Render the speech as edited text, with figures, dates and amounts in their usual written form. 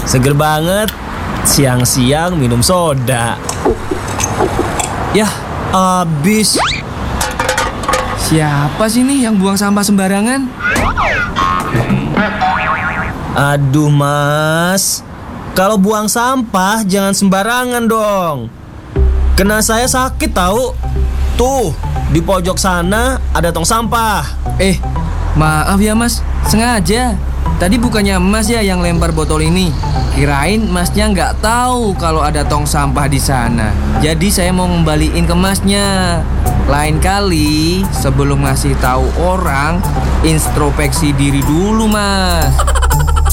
Seger banget. Siang-siang minum soda. Yah, abis. Siapa sih nih yang buang sampah sembarangan? Aduh mas, kalau buang sampah jangan sembarangan dong. Kena saya sakit tahu. Tuh, di pojok sana ada tong sampah. Maaf ya mas, sengaja. Tadi bukannya mas ya yang lempar botol ini. Kirain masnya nggak tahu kalau ada tong sampah di sana. Jadi saya mau ngembaliin ke masnya. Lain kali sebelum ngasih tahu orang, introspeksi diri dulu mas.